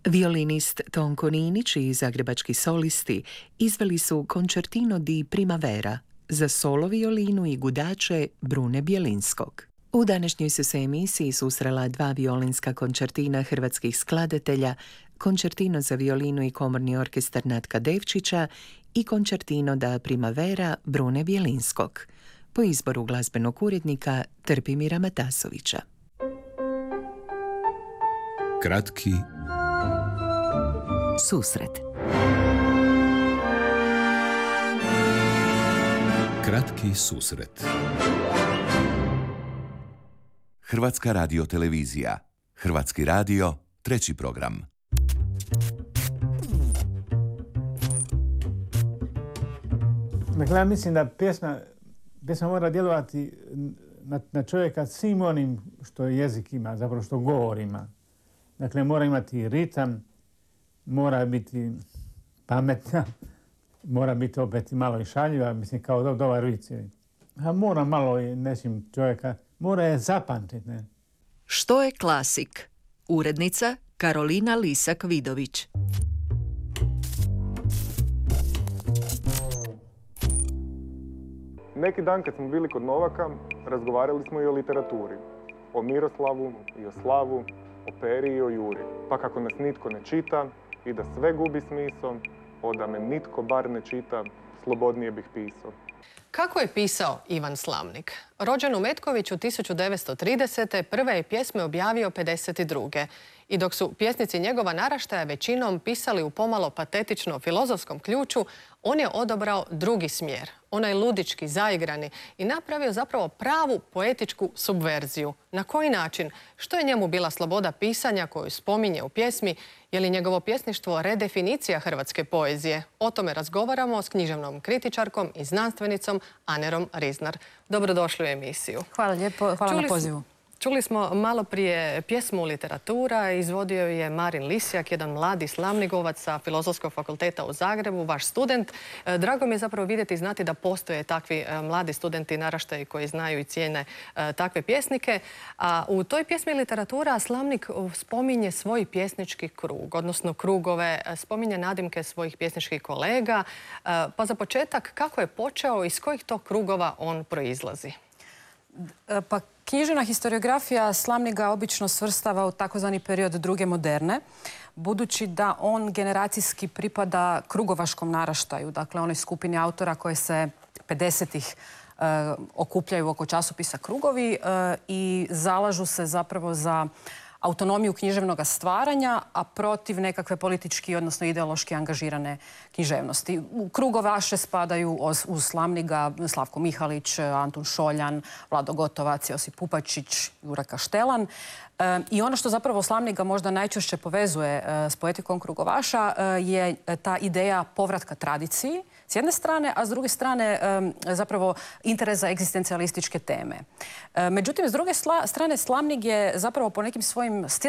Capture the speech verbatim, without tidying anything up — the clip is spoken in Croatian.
Violinist Tonko Ninić i zagrebački solisti izveli su Concertino di Primavera za solo violinu i gudače Brune Bjelinskog. U današnjoj su se emisiji susrela dva violinska koncertina hrvatskih skladatelja, Concertino za violinu i komorni orkestar Natka Devčića i Concertino da Primavera Brune Bjelinskog, po izboru glazbenog urednika Trpimira Matasovića. Kratki susret. Kratki susret. Hrvatska radiotelevizija. Hrvatski radio, treći program. Dakle, ja mislim da pjesma, pjesma mora djelovati na, na čovjeka svim onim što jezik ima, zapravo što govor ima. Dakle, mora imati ritam, mora biti pametna, mora biti opet malo i šaljiva, mislim kao do, dobar vic. A mora malo i nečim čovjeka, mora je zapamtiti. Ne? Što je klasik? Urednica Karolina Lisak-Vidović. Neki dan kad smo bili kod Novaka, razgovarali smo i o literaturi. O Miroslavu i o Slavu, o Peri i o Juri. Pa kako nas nitko ne čita i da sve gubi smisao, o da me nitko bar ne čita, slobodnije bih pisao. Kako je pisao Ivan Slavnik? Rođen u Metkoviću tisuću devetsto tridesete. prve je pjesme objavio pedeset druge. I dok su pjesnici njegova naraštaja većinom pisali u pomalo patetično filozofskom ključu, on je odabrao drugi smjer, onaj ludički, zaigrani, i napravio zapravo pravu poetičku subverziju. Na koji način? Što je njemu bila sloboda pisanja koju spominje u pjesmi? Je li njegovo pjesništvo redefinicija hrvatske poezije? O tome razgovaramo s književnom kritičarkom i znanstvenicom Anerom Riznar. Dobrodošli u emisiju. Hvala lijepo, hvala na pozivu. Čuli smo malo prije pjesmu literatura, izvodio je Marin Lisjak, jedan mladi slavnigovac sa Filozofskog fakulteta u Zagrebu, vaš student. Drago mi je zapravo vidjeti i znati da postoje takvi mladi studenti naraštaji koji znaju i cijene takve pjesnike. A u toj pjesmi literatura Slavnik spominje svoj pjesnički krug, odnosno krugove, spominje nadimke svojih pjesničkih kolega. Pa za početak, kako je počeo i iz kojih to krugova on proizlazi? Pa književna historiografija Slavnika obično svrstava u takozvani period druge moderne, budući da on generacijski pripada krugovaškom naraštaju, dakle onoj skupini autora koje se pedesetih eh, okupljaju oko časopisa Krugovi eh, i zalažu se zapravo za autonomiju književnog stvaranja, a protiv nekakve politički, odnosno ideološki angažirane književnosti. U krugovaše spadaju uz Slavnika Slavko Mihalić, Antun Šoljan, Vlado Gotovac, Josip Pupačić, Jura Kaštelan. E, I ono što zapravo Slavnika možda najčešće povezuje e, s poetikom krugovaša e, je ta ideja povratka tradiciji s jedne strane, a s druge strane e, zapravo interes za egzistencijalističke teme. E, međutim, s druge sla, strane Slavnik je zapravo po nekim svojim